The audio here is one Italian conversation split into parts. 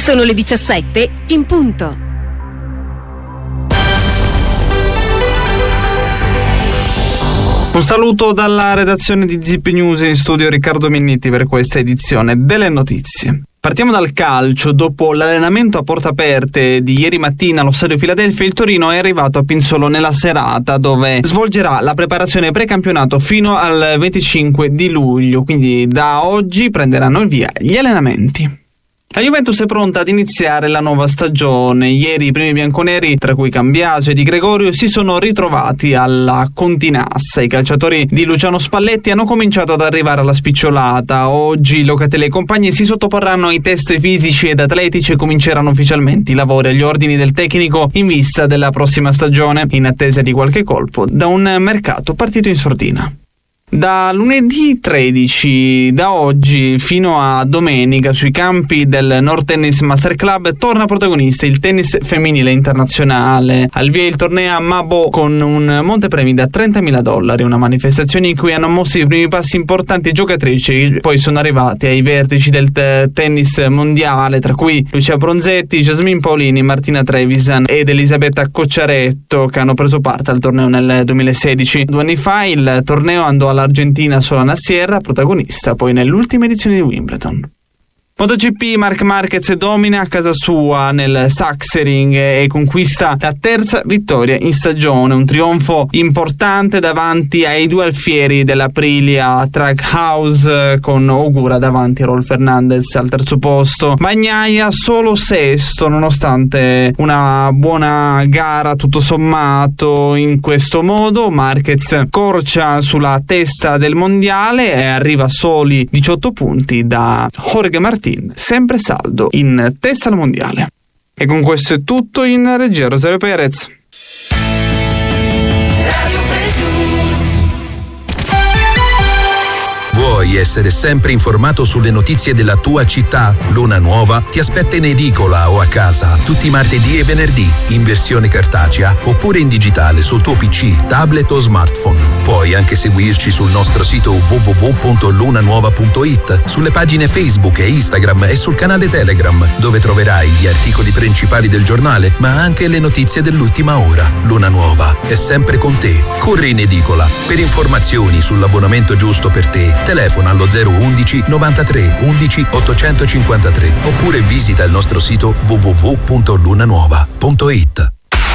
Sono le 17 in punto. Un saluto dalla redazione di Zip News, in studio Riccardo Minniti per questa edizione delle notizie. Partiamo dal calcio. Dopo l'allenamento a porte aperte di ieri mattina allo Stadio Philadelphia, il Torino è arrivato a Pinzolo nella serata, dove svolgerà la preparazione precampionato fino al 25 di luglio, quindi da oggi prenderanno il via gli allenamenti. La Juventus è pronta ad iniziare la nuova stagione. Ieri i primi bianconeri, tra cui Cambiaso e Di Gregorio, si sono ritrovati alla Continassa. I calciatori di Luciano Spalletti hanno cominciato ad arrivare alla spicciolata. Oggi Locatelli e compagni si sottoporranno ai test fisici ed atletici e cominceranno ufficialmente i lavori agli ordini del tecnico in vista della prossima stagione, in attesa di qualche colpo da un mercato partito in sordina. Da lunedì 13, da oggi fino a domenica, sui campi del Nord Tennis Master Club torna protagonista il tennis femminile internazionale. Al via il torneo a Mabo con un montepremi da $30.000, una manifestazione in cui hanno mosso i primi passi importanti giocatrici, poi sono arrivati ai vertici del tennis mondiale, tra cui Lucia Bronzetti, Jasmine Paolini, Martina Trevisan ed Elisabetta Cocciaretto, che hanno preso parte al torneo nel 2016. 2 anni fa il torneo andò all'Argentina Solana Sierra, protagonista poi nell'ultima edizione di Wimbledon. MotoGP, Marc Marquez domina a casa sua nel Sachsenring e conquista la terza vittoria in stagione, un trionfo importante davanti ai due alfieri dell'Aprilia Trackhouse, con Ogura davanti a Rolf Fernandez al terzo posto. Bagnaia solo sesto, nonostante una buona gara tutto sommato. In questo modo Marquez corcia sulla testa del mondiale e arriva a soli 18 punti da Jorge Martin, sempre saldo in testa al mondiale. E con questo è tutto. In regia Rosario Perez. Vuoi essere sempre informato sulle notizie della tua città? Luna Nuova ti aspetta in edicola o a casa tutti i martedì e venerdì, in versione cartacea oppure in digitale sul tuo PC, tablet o smartphone. Puoi anche seguirci sul nostro sito www.lunanuova.it, sulle pagine Facebook e Instagram e sul canale Telegram, dove troverai gli articoli principali del giornale, ma anche le notizie dell'ultima ora. Luna Nuova è sempre con te. Corri in edicola. Per informazioni sull'abbonamento giusto per te, telefona allo 011 93 11 853 oppure visita il nostro sito www.lunanuova.it.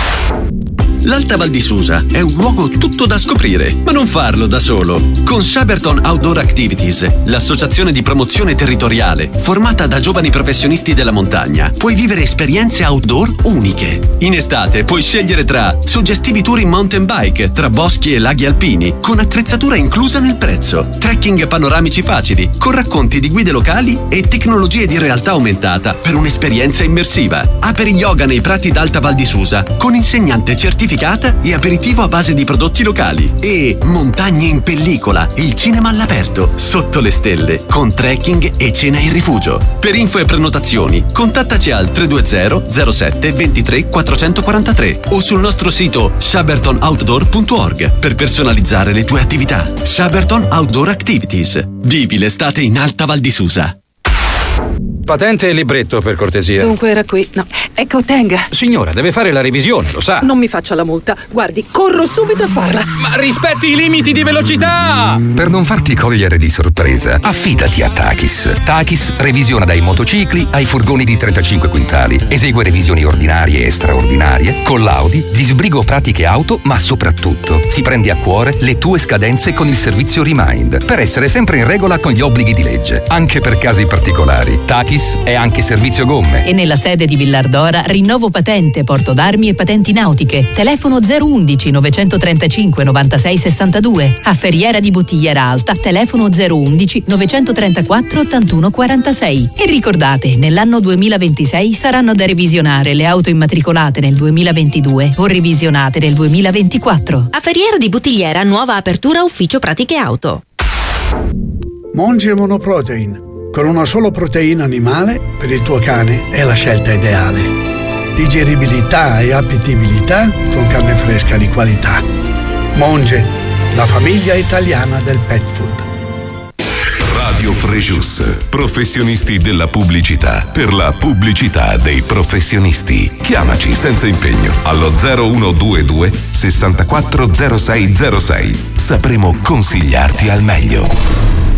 L'Alta Val di Susa è un luogo tutto da scoprire, ma non farlo da solo. Con Shaberton Outdoor Activities, l'associazione di promozione territoriale formata da giovani professionisti della montagna, puoi vivere esperienze outdoor uniche. In estate puoi scegliere tra suggestivi tour in mountain bike tra boschi e laghi alpini, con attrezzatura inclusa nel prezzo, trekking panoramici facili, con racconti di guide locali e tecnologie di realtà aumentata per un'esperienza immersiva. Aperi yoga nei prati d'Alta Val di Susa con insegnante certificata e aperitivo a base di prodotti locali. E Montagne in pellicola, il cinema all'aperto, sotto le stelle, con trekking e cena in rifugio. Per info e prenotazioni, contattaci al 320 07 23 443 o sul nostro sito shabertonoutdoor.org per personalizzare le tue attività. Shaberton Outdoor Activities. Vivi l'estate in Alta Val di Susa. Patente e libretto, per cortesia. Dunque era qui. No, ecco, tenga. Signora, deve fare la revisione, lo sa. Non mi faccia la multa. Guardi, corro subito a farla. Ma rispetti i limiti di velocità! Per non farti cogliere di sorpresa, affidati a Takis. Takis revisiona dai motocicli ai furgoni di 35 quintali. Esegue revisioni ordinarie e straordinarie, collauti, disbrigo pratiche auto, ma soprattutto si prende a cuore le tue scadenze con il servizio Remind, per essere sempre in regola con gli obblighi di legge, anche per casi particolari. Takis è anche servizio gomme. E nella sede di Villardora rinnovo patente, porto d'armi e patenti nautiche. Telefono 011 935 96 62. A Ferriera di Bottigliera Alta, telefono 011 934 81 46. E ricordate, nell'anno 2026 saranno da revisionare le auto immatricolate nel 2022 o revisionate nel 2024. A Ferriera di Bottigliera, nuova apertura ufficio pratiche auto. Monge Monoprotein. Con una solo proteina animale, per il tuo cane è la scelta ideale. Digeribilità e appetibilità con carne fresca di qualità. Monge, la famiglia italiana del pet food. Radio Frejus, professionisti della pubblicità per la pubblicità dei professionisti. Chiamaci senza impegno allo 0122 640606. Sapremo consigliarti al meglio.